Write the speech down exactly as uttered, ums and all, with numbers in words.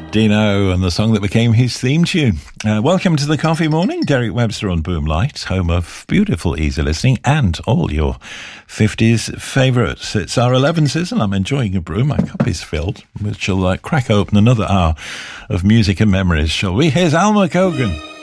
Dino and the song that became his theme tune. Uh, welcome to the Coffee Morning. Derek Webster on Boom Light, home of beautiful easy listening and all your fifties favourites. It's our eleventh season. I'm enjoying a brew. My cup is filled, which will uh, crack open another hour of music and memories, shall we? Here's Alma Cogan.